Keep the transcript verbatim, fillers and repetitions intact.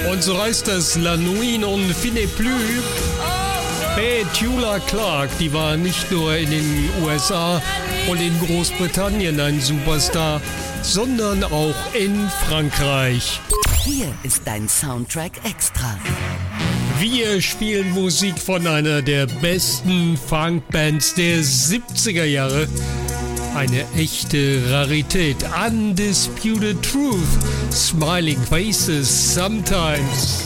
Und so heißt das La Nuit on ne finit plus. Petula Clark, die war nicht nur in den U S A und in Großbritannien ein Superstar, sondern auch in Frankreich. Hier ist dein Soundtrack extra. Wir spielen Musik von einer der besten Funkbands der siebziger Jahre. Eine echte Rarität. Undisputed Truth. Smiling Faces Sometimes.